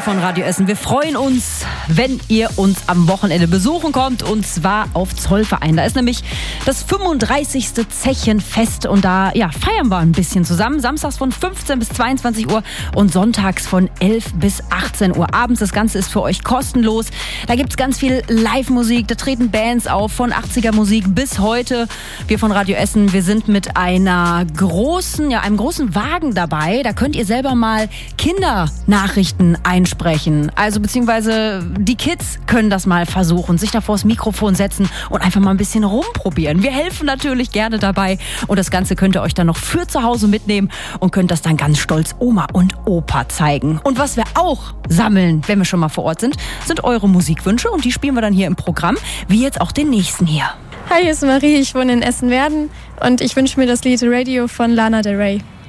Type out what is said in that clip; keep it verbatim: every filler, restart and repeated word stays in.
hier von Radio Essen. Wir freuen uns, wenn ihr uns am Wochenende besuchen kommt, und zwar auf Zollverein. Da ist nämlich das fünfunddreißigste Zechenfest und da ja, feiern wir ein bisschen zusammen. Samstags von fünfzehn bis zweiundzwanzig Uhr und sonntags von elf bis achtzehn Uhr abends. Das Ganze ist für euch kostenlos. Da gibt es ganz viel Live-Musik, da treten Bands auf, von achtziger Musik bis heute. Wir von Radio Essen, wir sind mit einer großen, ja, einem großen Wagen dabei. Da könnt ihr selber mal Kindernachrichten einsprechen. Also beziehungsweise die Kids können das mal versuchen, sich da vors Mikrofon setzen und einfach mal ein bisschen rumprobieren. Wir helfen natürlich gerne dabei und das Ganze könnt ihr euch dann noch für zu Hause mitnehmen und könnt das dann ganz stolz Oma und Opa zeigen. Und was wir auch sammeln, wenn wir schon mal vor Ort sind, sind eure Musikwünsche und die spielen wir dann hier im Programm, wie jetzt auch den nächsten hier. Hi, hier ist Marie, ich wohne in Essen-Werden und ich wünsche mir das Lied Radio von Lana Del Rey.